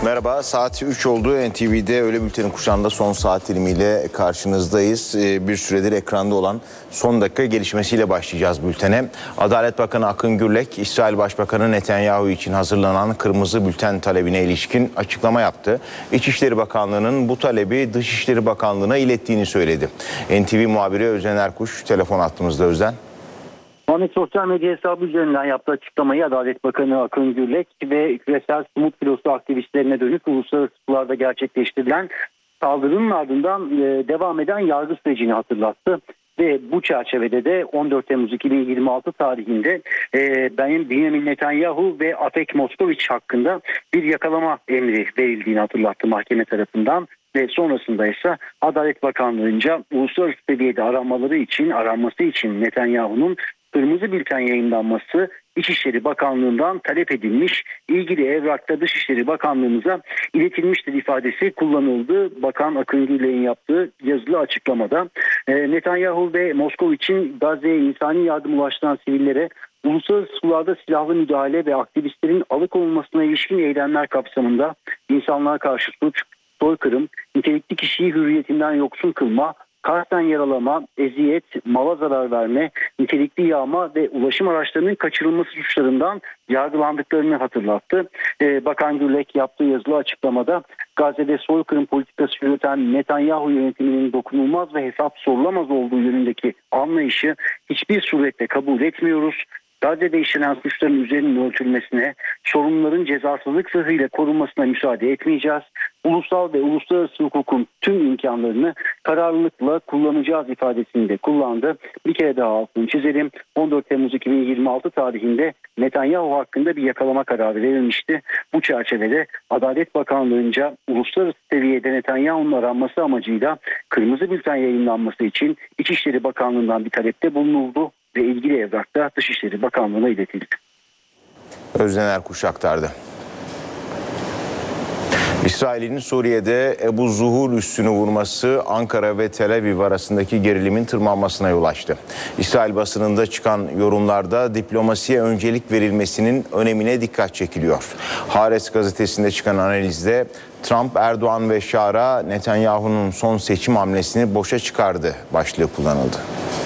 Merhaba, saat 3 oldu. NTV'de öğle bülteni kuşağında son saat dilimiyle karşınızdayız. Bir süredir ekranda olan son dakika gelişmesiyle başlayacağız bültene. Adalet Bakanı Akın Gürlek, İsrail Başbakanı Netanyahu için hazırlanan Kırmızı Bülten talebine ilişkin açıklama yaptı. İçişleri Bakanlığı'nın bu talebi Dışişleri Bakanlığı'na ilettiğini söyledi. NTV muhabiri Özden Erkuş telefon hattımızda. Özden. Ahmet sosyal medya hesabı üzerinden yaptığı açıklamayı Adalet Bakanı Akın Gürlek ve küresel smut filosu aktivistlerine dönük uluslararası sularda gerçekleştirilen saldırının ardından devam eden yargı sürecini hatırlattı. Ve bu çerçevede de 14 Temmuz 2026 tarihinde Benjamin Netanyahu ve Afek Moskoviç hakkında bir yakalama emri verildiğini hatırlattı mahkeme tarafından. Ve sonrasında ise Adalet Bakanlığı'nca uluslararası seviyede aranması için Netanyahu'nun Kırmızı Bülten yayınlanması İçişleri Bakanlığı'ndan talep edilmiş, ilgili evrakta Dışişleri Bakanlığımıza iletilmiştir ifadesi kullanıldı. Bakan Akın Gürlek'in yaptığı yazılı açıklamada Netanyahu ve Moskoviç'in Gazze'ye insani yardım ulaştıran sivillere uluslararası sularda silahlı müdahale ve aktivistlerin alıkonulmasına ilişkin eylemler kapsamında insanlığa karşı suç, soykırım, nitelikli kişiyi hürriyetinden yoksun kılma, kasten yaralama, eziyet, mala zarar verme, nitelikli yağma ve ulaşım araçlarının kaçırılması suçlarından yargılandıklarını hatırlattı. Bakan Gürlek yaptığı yazılı açıklamada Gazze'de soykırım politikası yürüten Netanyahu yönetiminin dokunulmaz ve hesap sorulamaz olduğu yönündeki anlayışı hiçbir surette kabul etmiyoruz. Gazze'de işlenen suçların üzerinin örtülmesine, sorumluların cezasızlık sırrıyla korunmasına müsaade etmeyeceğiz. Ulusal ve uluslararası hukukun tüm imkanlarını kararlılıkla kullanacağız ifadesini de kullandı. Bir kere daha altını çizelim. 14 Temmuz 2026 tarihinde Netanyahu hakkında bir yakalama kararı verilmişti. Bu çerçevede Adalet Bakanlığı'nca uluslararası seviyede Netanyahu'nun aranması amacıyla Kırmızı Bülten yayınlanması için İçişleri Bakanlığı'ndan bir talepte bulunuldu ve ilgili evrakta Dışişleri Bakanlığı'na iletildi. Özden Erkuş aktardı. İsrail'in Suriye'de Ebu Zuhur üssünü vurması Ankara ve Tel Aviv arasındaki gerilimin tırmanmasına yol açtı. İsrail basınında çıkan yorumlarda diplomasiye öncelik verilmesinin önemine dikkat çekiliyor. Haaretz gazetesinde çıkan analizde Trump, Erdoğan ve Şar'a Netanyahu'nun son seçim hamlesini boşa çıkardı başlığı kullanıldı.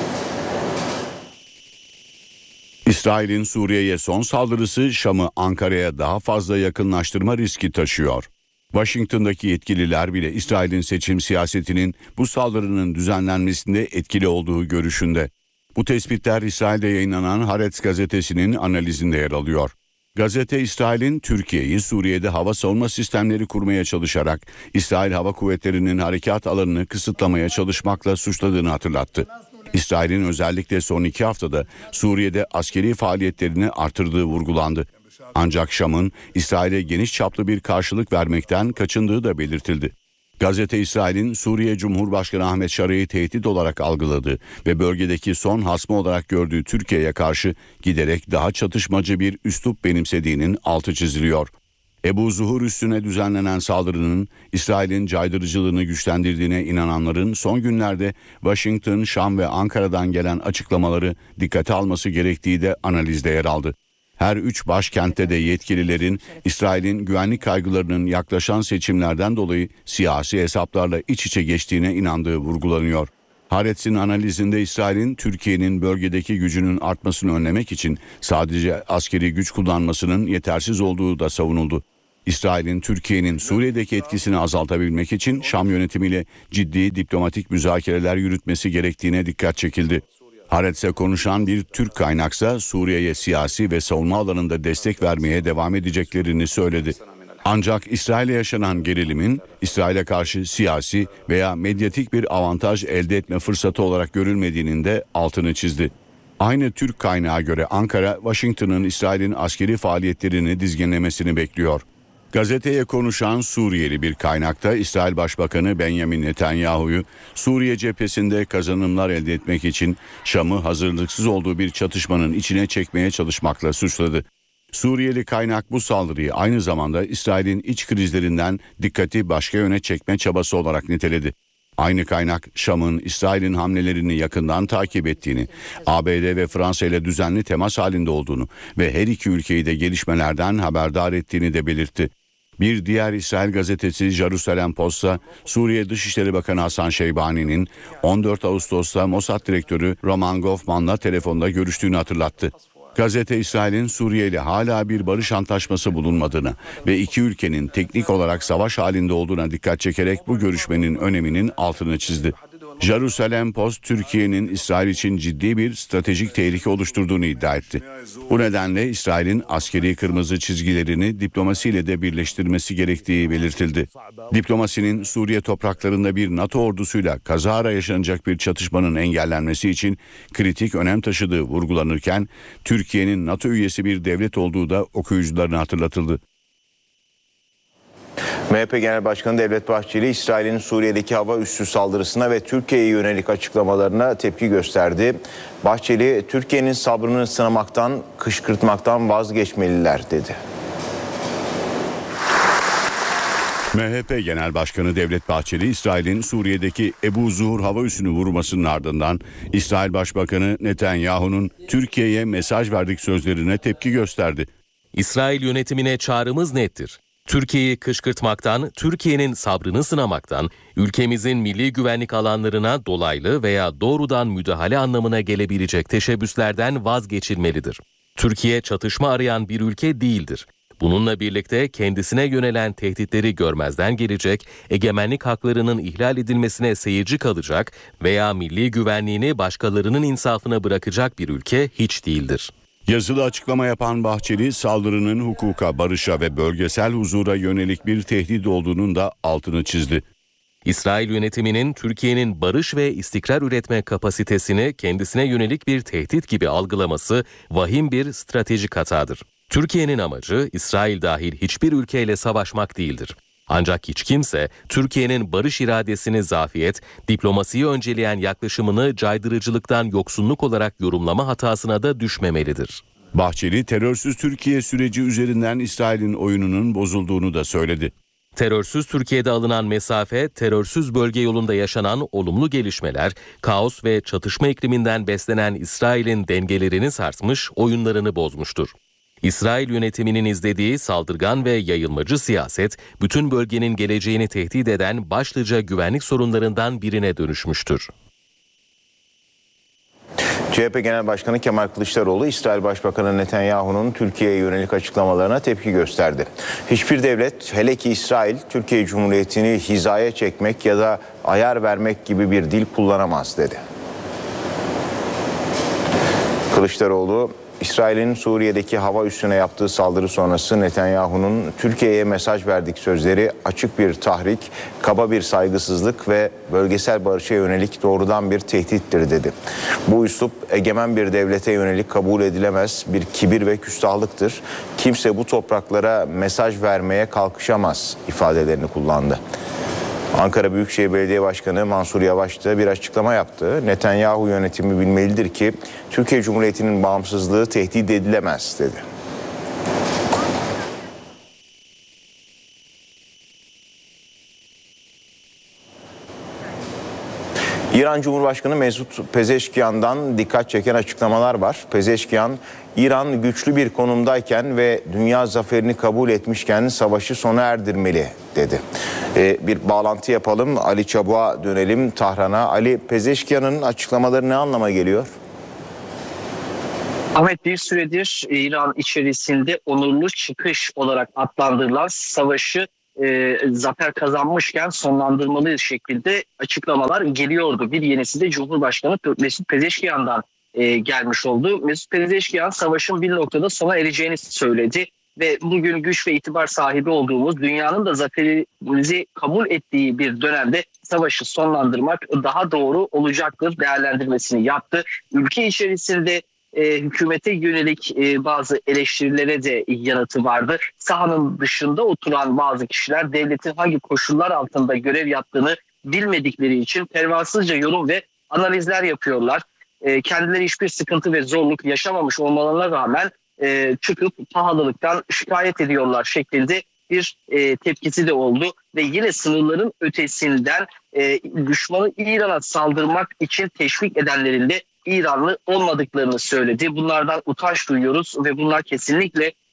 İsrail'in Suriye'ye son saldırısı Şam'ı Ankara'ya daha fazla yakınlaştırma riski taşıyor. Washington'daki yetkililer bile İsrail'in seçim siyasetinin bu saldırının düzenlenmesinde etkili olduğu görüşünde. Bu tespitler İsrail'de yayınlanan Haaretz gazetesinin analizinde yer alıyor. Gazete İsrail'in Türkiye'yi Suriye'de hava savunma sistemleri kurmaya çalışarak İsrail Hava Kuvvetleri'nin harekat alanını kısıtlamaya çalışmakla suçladığını hatırlattı. İsrail'in özellikle son 2 haftada Suriye'de askeri faaliyetlerini artırdığı vurgulandı. Ancak Şam'ın İsrail'e geniş çaplı bir karşılık vermekten kaçındığı da belirtildi. Gazete İsrail'in Suriye Cumhurbaşkanı Ahmet Şara'yı tehdit olarak algıladığı ve bölgedeki son hasmı olarak gördüğü Türkiye'ye karşı giderek daha çatışmacı bir üslup benimsediğinin altı çiziliyor. Ebu Zuhur üssüne düzenlenen saldırının İsrail'in caydırıcılığını güçlendirdiğine inananların son günlerde Washington, Şam ve Ankara'dan gelen açıklamaları dikkate alması gerektiği de analizde yer aldı. Her 3 başkentte de yetkililerin İsrail'in güvenlik kaygılarının yaklaşan seçimlerden dolayı siyasi hesaplarla iç içe geçtiğine inandığı vurgulanıyor. Haaretz'in analizinde İsrail'in Türkiye'nin bölgedeki gücünün artmasını önlemek için sadece askeri güç kullanmasının yetersiz olduğu da savunuldu. İsrail'in Türkiye'nin Suriye'deki etkisini azaltabilmek için Şam yönetimiyle ciddi diplomatik müzakereler yürütmesi gerektiğine dikkat çekildi. Haaretz'e konuşan bir Türk kaynaksa Suriye'ye siyasi ve savunma alanında destek vermeye devam edeceklerini söyledi. Ancak İsrail'e yaşanan gerilimin İsrail'e karşı siyasi veya medyatik bir avantaj elde etme fırsatı olarak görülmediğinin de altını çizdi. Aynı Türk kaynağa göre Ankara, Washington'ın İsrail'in askeri faaliyetlerini dizginlemesini bekliyor. Gazeteye konuşan Suriyeli bir kaynakta İsrail Başbakanı Benjamin Netanyahu'yu Suriye cephesinde kazanımlar elde etmek için Şam'ı hazırlıksız olduğu bir çatışmanın içine çekmeye çalışmakla suçladı. Suriyeli kaynak bu saldırıyı aynı zamanda İsrail'in iç krizlerinden dikkati başka yöne çekme çabası olarak niteledi. Aynı kaynak Şam'ın İsrail'in hamlelerini yakından takip ettiğini, ABD ve Fransa ile düzenli temas halinde olduğunu ve her iki ülkeyi de gelişmelerden haberdar ettiğini de belirtti. Bir diğer İsrail gazetesi Jerusalem Post'ta Suriye Dışişleri Bakanı Hasan Şeybani'nin 14 Ağustos'ta Mossad Direktörü Roman Goffman'la telefonda görüştüğünü hatırlattı. Gazete İsrail'in Suriye ile hala bir barış antlaşması bulunmadığını ve iki ülkenin teknik olarak savaş halinde olduğuna dikkat çekerek bu görüşmenin öneminin altını çizdi. Jerusalem Post, Türkiye'nin İsrail için ciddi bir stratejik tehlike oluşturduğunu iddia etti. Bu nedenle İsrail'in askeri kırmızı çizgilerini diplomasiyle de birleştirmesi gerektiği belirtildi. Diplomasinin Suriye topraklarında bir NATO ordusuyla kazara yaşanacak bir çatışmanın engellenmesi için kritik önem taşıdığı vurgulanırken, Türkiye'nin NATO üyesi bir devlet olduğu da okuyucularına hatırlatıldı. MHP Genel Başkanı Devlet Bahçeli, İsrail'in Suriye'deki hava üssü saldırısına ve Türkiye'ye yönelik açıklamalarına tepki gösterdi. Bahçeli, Türkiye'nin sabrını sınamaktan, kışkırtmaktan vazgeçmeliler dedi. MHP Genel Başkanı Devlet Bahçeli, İsrail'in Suriye'deki Ebu Zuhur hava üssünü vurmasının ardından İsrail Başbakanı Netanyahu'nun Türkiye'ye mesaj verdik sözlerine tepki gösterdi. İsrail yönetimine çağrımız nettir. Türkiye'yi kışkırtmaktan, Türkiye'nin sabrını sınamaktan, ülkemizin milli güvenlik alanlarına dolaylı veya doğrudan müdahale anlamına gelebilecek teşebbüslerden vazgeçilmelidir. Türkiye çatışma arayan bir ülke değildir. Bununla birlikte kendisine yönelen tehditleri görmezden gelecek, egemenlik haklarının ihlal edilmesine seyirci kalacak veya milli güvenliğini başkalarının insafına bırakacak bir ülke hiç değildir. Yazılı açıklama yapan Bahçeli, saldırının hukuka, barışa ve bölgesel huzura yönelik bir tehdit olduğunun da altını çizdi. İsrail yönetiminin Türkiye'nin barış ve istikrar üretme kapasitesini kendisine yönelik bir tehdit gibi algılaması vahim bir stratejik hatadır. Türkiye'nin amacı İsrail dahil hiçbir ülkeyle savaşmak değildir. Ancak hiç kimse Türkiye'nin barış iradesini zafiyet, diplomasiyi önceleyen yaklaşımını caydırıcılıktan yoksunluk olarak yorumlama hatasına da düşmemelidir. Bahçeli, terörsüz Türkiye süreci üzerinden İsrail'in oyununun bozulduğunu da söyledi. Terörsüz Türkiye'de alınan mesafe, terörsüz bölge yolunda yaşanan olumlu gelişmeler, kaos ve çatışma ikliminden beslenen İsrail'in dengelerini sarsmış, oyunlarını bozmuştur. İsrail yönetiminin izlediği saldırgan ve yayılmacı siyaset, bütün bölgenin geleceğini tehdit eden başlıca güvenlik sorunlarından birine dönüşmüştür. CHP Genel Başkanı Kemal Kılıçdaroğlu, İsrail Başbakanı Netanyahu'nun Türkiye'ye yönelik açıklamalarına tepki gösterdi. Hiçbir devlet, hele ki İsrail, Türkiye Cumhuriyeti'ni hizaya çekmek ya da ayar vermek gibi bir dil kullanamaz dedi. Kılıçdaroğlu, İsrail'in Suriye'deki hava üssüne yaptığı saldırı sonrası Netanyahu'nun Türkiye'ye mesaj verdik sözleri açık bir tahrik, kaba bir saygısızlık ve bölgesel barışa yönelik doğrudan bir tehdittir dedi. Bu üslup egemen bir devlete yönelik kabul edilemez bir kibir ve küstahlıktır. Kimse bu topraklara mesaj vermeye kalkışamaz ifadelerini kullandı. Ankara Büyükşehir Belediye Başkanı Mansur Yavaş da bir açıklama yaptı. Netanyahu yönetimi bilmelidir ki Türkiye Cumhuriyeti'nin bağımsızlığı tehdit edilemez dedi. İran Cumhurbaşkanı Mesut Pezeşkiyan'dan dikkat çeken açıklamalar var. Pezeşkiyan, İran güçlü bir konumdayken ve dünya zaferini kabul etmişken savaşı sona erdirmeli dedi. Bir bağlantı yapalım. Ali Çabuk'a dönelim, Tahran'a. Ali, Pezeşkiyan'ın açıklamaları ne anlama geliyor? Ahmet, bir süredir İran içerisinde onurlu çıkış olarak adlandırılan savaşı zafer kazanmışken sonlandırmalı şekilde açıklamalar geliyordu. Bir yenisi de Cumhurbaşkanı Mesut Pezeşkiyan'dan gelmiş oldu. Mesut Pezeşkiyan savaşın bir noktada sona ereceğini söyledi ve bugün güç ve itibar sahibi olduğumuz, dünyanın da zaferimizi kabul ettiği bir dönemde savaşı sonlandırmak daha doğru olacaktır değerlendirmesini yaptı. Ülke içerisinde hükümete yönelik bazı eleştirilere de yanıtı vardı. Sahanın dışında oturan bazı kişiler devletin hangi koşullar altında görev yaptığını bilmedikleri için pervasızca yorum ve analizler yapıyorlar. Kendileri hiçbir sıkıntı ve zorluk yaşamamış olmalarına rağmen çıkıp pahalılıktan şikayet ediyorlar şeklinde bir tepkisi de oldu. Ve yine sınırların ötesinden düşmanı İran'a saldırmak için teşvik edenlerin de İranlı olmadıklarını söyledi. Bunlardan utanç duyuyoruz ve bunlar kesinlikle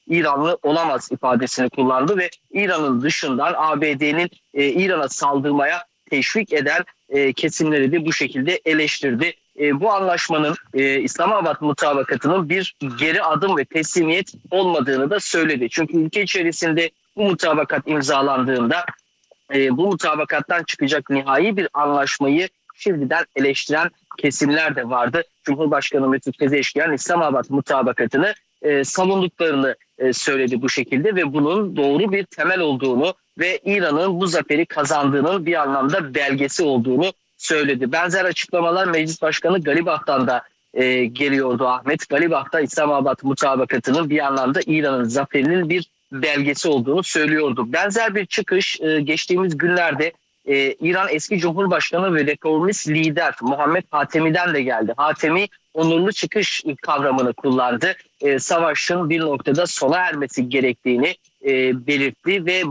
İranlı olamaz ifadesini kullandı ve İran'ın dışından ABD'nin İran'a saldırmaya teşvik eden kesimleri de bu şekilde eleştirdi. Bu anlaşmanın İslamabad mutabakatının bir geri adım ve teslimiyet olmadığını da söyledi. Çünkü ülke içerisinde bu mutabakat imzalandığında bu mutabakattan çıkacak nihai bir anlaşmayı şimdiden eleştiren kesimler de vardı. Cumhurbaşkanı Mesut Pezeshkian İslamabad mutabakatını savunduklarını söyledi bu şekilde ve bunun doğru bir temel olduğunu ve İran'ın bu zaferi kazandığının bir anlamda belgesi olduğunu söyledi. Benzer açıklamalar Meclis Başkanı Galibaf'tan da geliyordu. Ahmet Galibaf da İslamabad mutabakatının bir anlamda İran'ın zaferinin bir belgesi olduğunu söylüyordu. Benzer bir çıkış geçtiğimiz günlerde İran eski Cumhurbaşkanı ve reformist lider Muhammed Hatemi'den de geldi. Hatemi onurlu çıkış kavramını kullandı. Savaşın bir noktada sona ermesi gerektiğini belirtti ve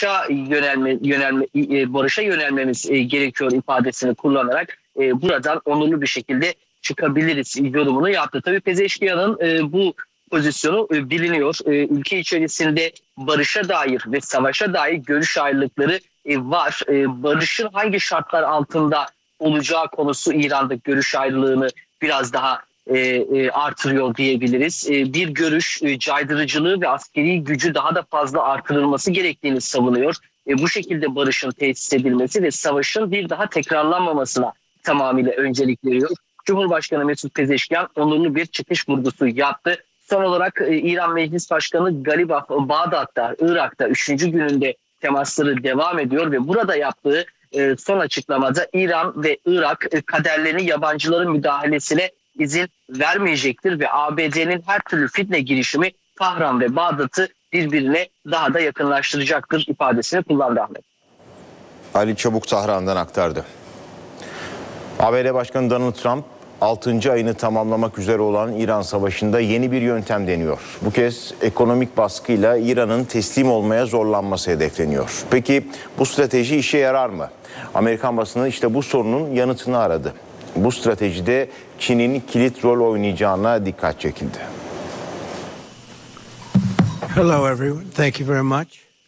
barışa yönelmemiz gerekiyor ifadesini kullanarak buradan onurlu bir şekilde çıkabiliriz yorumunu yaptı. Tabii Pezeshkian'ın bu pozisyonu biliniyor. Ülke içerisinde barışa dair ve savaşa dair görüş ayrılıkları var. Barışın hangi şartlar altında olacağı konusu İran'da görüş ayrılığını biraz daha artırıyor diyebiliriz. Bir görüş caydırıcılığı ve askeri gücü daha da fazla artırılması gerektiğini savunuyor. Bu şekilde barışın tesis edilmesi ve savaşın bir daha tekrarlanmamasına tamamıyla öncelik veriyor. Cumhurbaşkanı Mesut Pezeshkian onurlu bir çıkış vurgusu yaptı. Son olarak İran Meclis Başkanı Galibaf Bağdat'ta, Irak'ta 3. gününde temasları devam ediyor ve burada yaptığı son açıklamada İran ve Irak kaderlerini yabancıların müdahalesine izin vermeyecektir ve ABD'nin her türlü fitne girişimi Tahran ve Bağdat'ı birbirine daha da yakınlaştıracaktır ifadesini kullandı Ahmet. Ali Çabuk Tahran'dan aktardı. ABD Başkanı Donald Trump 6. ayını tamamlamak üzere olan İran Savaşı'nda yeni bir yöntem deniyor. Bu kez ekonomik baskıyla İran'ın teslim olmaya zorlanması hedefleniyor. Peki bu strateji işe yarar mı? Amerikan basını işte bu sorunun yanıtını aradı. Bu stratejide Çin'in kilit rol oynayacağına dikkat çekildi. Hello everyone. Thank you very much.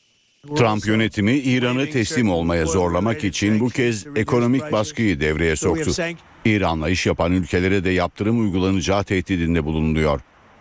Trump yönetimi İran'ı teslim olmaya zorlamak için bu kez ekonomik baskıyı devreye soktu. İran'la iş yapan ülkelere de yaptırım uygulanacağı tehdidinde bulunuyor.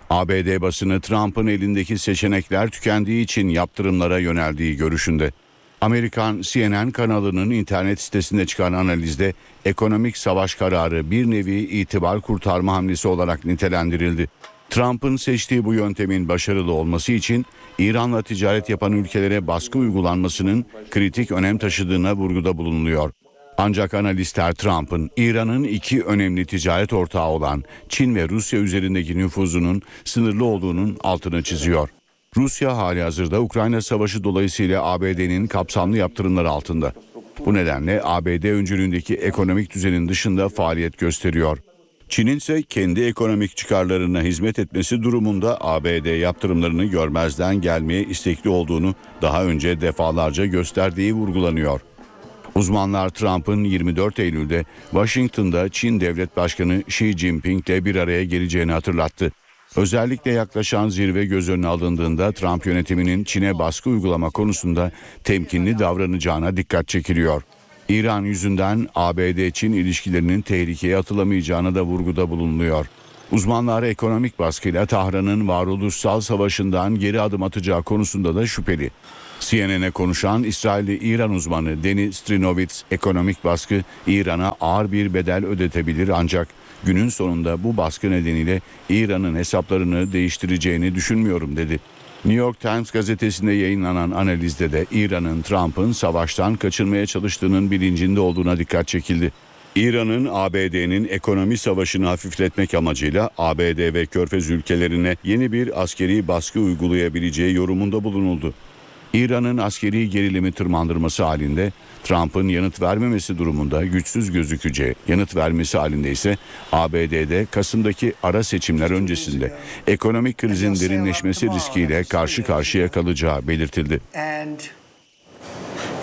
ABD basını Trump'ın elindeki seçenekler tükendiği için yaptırımlara yöneldiği görüşünde. Amerikan CNN kanalının internet sitesinde çıkan analizde ekonomik savaş kararı bir nevi itibar kurtarma hamlesi olarak nitelendirildi. Trump'ın seçtiği bu yöntemin başarılı olması için İran'la ticaret yapan ülkelere baskı uygulanmasının kritik önem taşıdığına vurguda bulunuyor. Ancak analistler Trump'ın İran'ın 2 önemli ticaret ortağı olan Çin ve Rusya üzerindeki nüfuzunun sınırlı olduğunun altını çiziyor. Rusya halihazırda Ukrayna Savaşı dolayısıyla ABD'nin kapsamlı yaptırımları altında. Bu nedenle ABD öncülüğündeki ekonomik düzenin dışında faaliyet gösteriyor. Çin'in ise kendi ekonomik çıkarlarına hizmet etmesi durumunda ABD yaptırımlarını görmezden gelmeye istekli olduğunu daha önce defalarca gösterdiği vurgulanıyor. Uzmanlar Trump'ın 24 Eylül'de Washington'da Çin Devlet Başkanı Xi Jinping'le bir araya geleceğini hatırlattı. Özellikle yaklaşan zirve göz önüne alındığında Trump yönetiminin Çin'e baskı uygulama konusunda temkinli davranacağına dikkat çekiliyor. İran yüzünden ABD-Çin ilişkilerinin tehlikeye atılamayacağına da vurguda bulunuluyor. Uzmanlar ekonomik baskıyla Tahran'ın varoluşsal savaşından geri adım atacağı konusunda da şüpheli. CNN'e konuşan İsrailli İran uzmanı Denis Strinovitz, ekonomik baskı İran'a ağır bir bedel ödetebilir ancak günün sonunda bu baskı nedeniyle İran'ın hesaplarını değiştireceğini düşünmüyorum dedi. New York Times gazetesinde yayınlanan analizde de İran'ın Trump'ın savaştan kaçınmaya çalıştığının bilincinde olduğuna dikkat çekildi. İran'ın ABD'nin ekonomi savaşını hafifletmek amacıyla ABD ve Körfez ülkelerine yeni bir askeri baskı uygulayabileceği yorumunda bulunuldu. İran'ın askeri gerilimi tırmandırması halinde Trump'ın yanıt vermemesi durumunda güçsüz gözükeceği, yanıt vermesi halinde ise ABD'de Kasım'daki ara seçimler öncesinde ekonomik krizin derinleşmesi riskiyle karşı karşıya kalacağı belirtildi.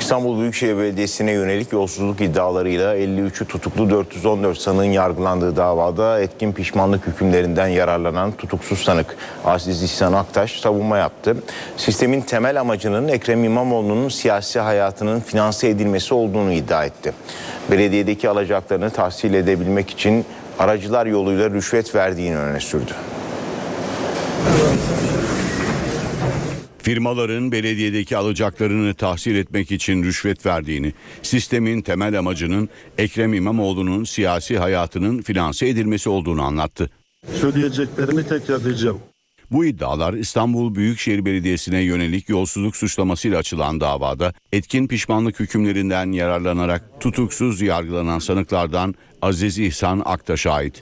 İstanbul Büyükşehir Belediyesi'ne yönelik yolsuzluk iddialarıyla 53'ü tutuklu 414 sanığın yargılandığı davada etkin pişmanlık hükümlerinden yararlanan tutuksuz sanık Aziz İhsan Aktaş savunma yaptı. Sistemin temel amacının Ekrem İmamoğlu'nun siyasi hayatının finanse edilmesi olduğunu iddia etti. Belediyedeki alacaklarını tahsil edebilmek için aracılar yoluyla rüşvet verdiğini öne sürdü. Firmaların belediyedeki alacaklarını tahsil etmek için rüşvet verdiğini, sistemin temel amacının Ekrem İmamoğlu'nun siyasi hayatının finanse edilmesi olduğunu anlattı. Söyleyeceklerimi tekrarlayacağım. Bu iddialar İstanbul Büyükşehir Belediyesi'ne yönelik yolsuzluk suçlamasıyla açılan davada etkin pişmanlık hükümlerinden yararlanarak tutuksuz yargılanan sanıklardan Aziz İhsan Aktaş'a ait.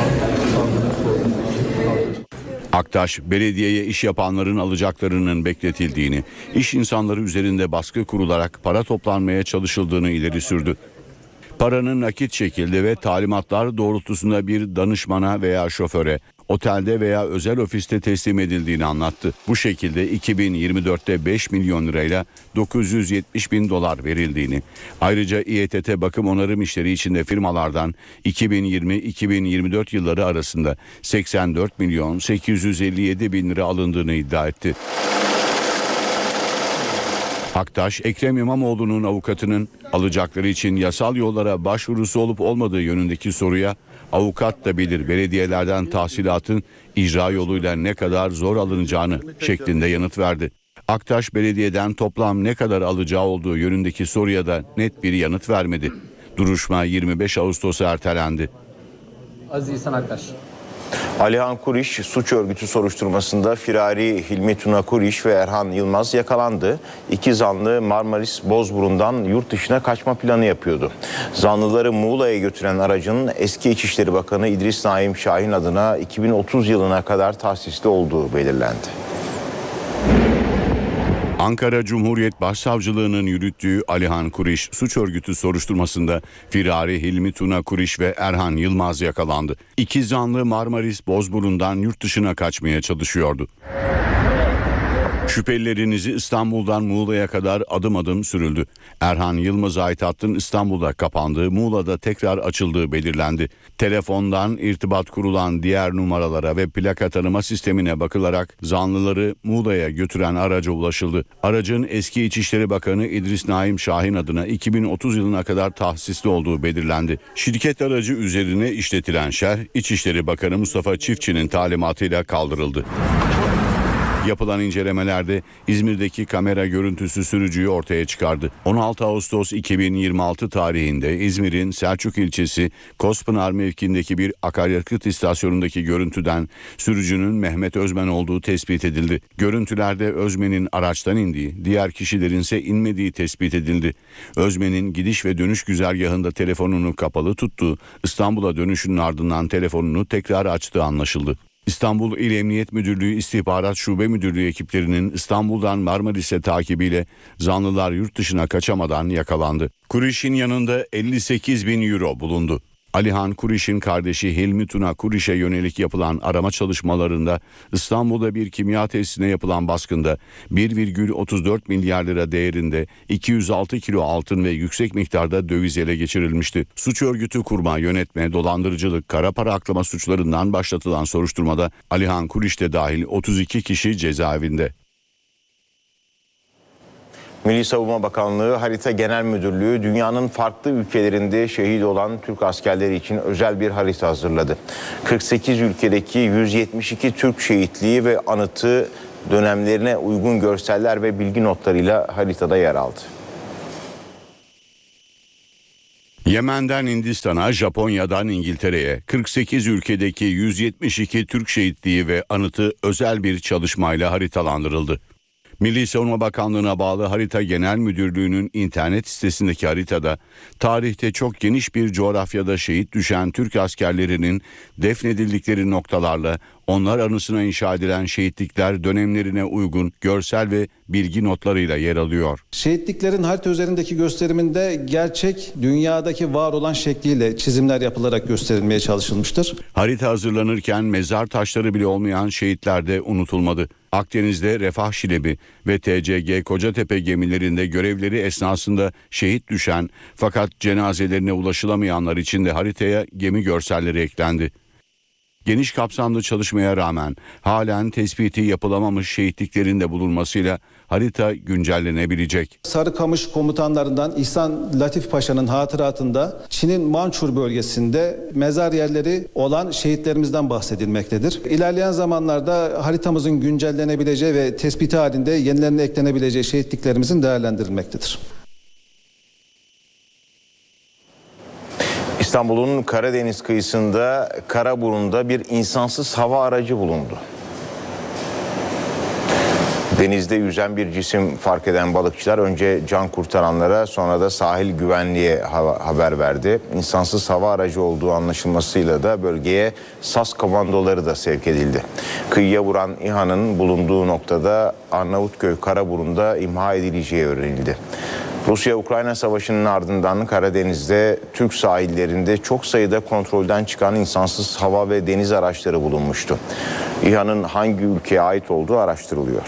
Aktaş, belediyeye iş yapanların alacaklarının bekletildiğini, iş insanları üzerinde baskı kurularak para toplanmaya çalışıldığını ileri sürdü. Paranın nakit şekilde ve talimatlar doğrultusunda bir danışmana veya şoföre, otelde veya özel ofiste teslim edildiğini anlattı. Bu şekilde 2024'te 5 milyon lirayla 970 bin dolar verildiğini, ayrıca İETT bakım onarım işleri içinde firmalardan 2020-2024 yılları arasında 84 milyon 857 bin lira alındığını iddia etti. Aktaş, Ekrem İmamoğlu'nun avukatının alacakları için yasal yollara başvurusu olup olmadığı yönündeki soruya avukat da bilir belediyelerden tahsilatın icra yoluyla ne kadar zor alınacağını şeklinde yanıt verdi. Aktaş, belediyeden toplam ne kadar alacağı olduğu yönündeki soruya da net bir yanıt vermedi. Duruşma 25 Ağustos'a ertelendi. Aziz İhsan Aktaş. Alihan Kuriş suç örgütü soruşturmasında firari Hilmi Tuna Kuriş ve Erhan Yılmaz yakalandı. İki zanlı Marmaris Bozburun'dan yurt dışına kaçma planı yapıyordu. Zanlıları Muğla'ya götüren aracın eski İçişleri Bakanı İdris Naim Şahin adına 2030 yılına kadar tahsisli olduğu belirlendi. Ankara Cumhuriyet Başsavcılığı'nın yürüttüğü Alihan Kuriş suç örgütü soruşturmasında firari Hilmi Tuna Kuriş ve Erhan Yılmaz yakalandı. İki zanlı Marmaris Bozburun'dan yurt dışına kaçmaya çalışıyordu. Şüphelilerinizi İstanbul'dan Muğla'ya kadar adım adım sürüldü. Erhan Yılmaz'a ait hattın İstanbul'da kapandığı, Muğla'da tekrar açıldığı belirlendi. Telefondan irtibat kurulan diğer numaralara ve plaka tanıma sistemine bakılarak zanlıları Muğla'ya götüren araca ulaşıldı. Aracın eski İçişleri Bakanı İdris Naim Şahin adına 2030 yılına kadar tahsisli olduğu belirlendi. Şirket aracı üzerine işletilen şerh, İçişleri Bakanı Mustafa Çiftçi'nin talimatıyla kaldırıldı. Yapılan incelemelerde İzmir'deki kamera görüntüsü sürücüyü ortaya çıkardı. 16 Ağustos 2026 tarihinde İzmir'in Selçuk ilçesi Kospınar mevkiindeki bir akaryakıt istasyonundaki görüntüden sürücünün Mehmet Özmen olduğu tespit edildi. Görüntülerde Özmen'in araçtan indiği, diğer kişilerin ise inmediği tespit edildi. Özmen'in gidiş ve dönüş güzergahında telefonunu kapalı tuttuğu, İstanbul'a dönüşünün ardından telefonunu tekrar açtığı anlaşıldı. İstanbul İl Emniyet Müdürlüğü İstihbarat Şube Müdürlüğü ekiplerinin İstanbul'dan Marmaris'e takibiyle zanlılar yurt dışına kaçamadan yakalandı. Kuriş'in yanında 58 bin euro bulundu. Alihan Kuriş'in kardeşi Hilmi Tuna Kuriş'e yönelik yapılan arama çalışmalarında İstanbul'da bir kimya tesisine yapılan baskında 1,34 milyar lira değerinde 206 kilo altın ve yüksek miktarda döviz ele geçirilmişti. Suç örgütü kurma, yönetme, dolandırıcılık, kara para aklama suçlarından başlatılan soruşturmada Alihan Kuriş de dahil 32 kişi cezaevinde. Milli Savunma Bakanlığı Harita Genel Müdürlüğü dünyanın farklı ülkelerinde şehit olan Türk askerleri için özel bir harita hazırladı. 48 ülkedeki 172 Türk şehitliği ve anıtı dönemlerine uygun görseller ve bilgi notlarıyla haritada yer aldı. Yemen'den Hindistan'a, Japonya'dan İngiltere'ye 48 ülkedeki 172 Türk şehitliği ve anıtı özel bir çalışmayla haritalandırıldı. Milli Savunma Bakanlığı'na bağlı Harita Genel Müdürlüğü'nün internet sitesindeki haritada tarihte çok geniş bir coğrafyada şehit düşen Türk askerlerinin defnedildikleri noktalarla onlar anısına inşa edilen şehitlikler dönemlerine uygun görsel ve bilgi notlarıyla yer alıyor. Şehitliklerin harita üzerindeki gösteriminde gerçek dünyadaki var olan şekliyle çizimler yapılarak gösterilmeye çalışılmıştır. Harita hazırlanırken mezar taşları bile olmayan şehitler de unutulmadı. Akdeniz'de Refah Şilebi ve TCG Kocatepe gemilerinde görevleri esnasında şehit düşen fakat cenazelerine ulaşılamayanlar için de haritaya gemi görselleri eklendi. Geniş kapsamlı çalışmaya rağmen halen tespiti yapılamamış şehitliklerin de bulunmasıyla harita güncellenebilecek. Sarıkamış komutanlarından İhsan Latif Paşa'nın hatıratında Çin'in Mançur bölgesinde mezar yerleri olan şehitlerimizden bahsedilmektedir. İlerleyen zamanlarda haritamızın güncellenebileceği ve tespiti halinde yenilerine eklenebileceği şehitliklerimizin değerlendirilmektedir. İstanbul'un Karadeniz kıyısında Karaburun'da bir insansız hava aracı bulundu. Denizde yüzen bir cisim fark eden balıkçılar önce can kurtaranlara sonra da sahil güvenliğe haber verdi. İnsansız hava aracı olduğu anlaşılmasıyla da bölgeye SAS komandoları da sevk edildi. Kıyıya vuran İHA'nın bulunduğu noktada Arnavutköy Karaburun'da imha edileceği öğrenildi. Rusya-Ukrayna savaşının ardından Karadeniz'de Türk sahillerinde çok sayıda kontrolden çıkan insansız hava ve deniz araçları bulunmuştu. İHA'nın hangi ülkeye ait olduğu araştırılıyor.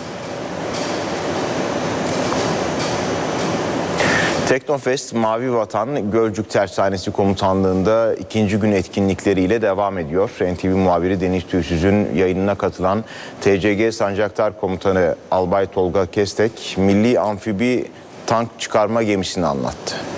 Teknofest Mavi Vatan Gölcük Tersanesi Komutanlığı'nda ikinci gün etkinlikleriyle devam ediyor. NTV muhabiri Deniz Tüysüz'ün yayınına katılan TCG Sancaktar Komutanı Albay Tolga Kestek, milli amfibi tank çıkarma gemisini anlattı.